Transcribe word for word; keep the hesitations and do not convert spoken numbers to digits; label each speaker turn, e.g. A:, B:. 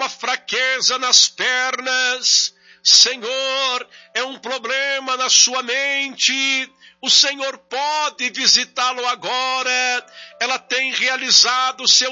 A: uma fraqueza nas pernas, Senhor, é um problema na sua mente, o Senhor pode visitá-lo agora. Ela tem realizado o seu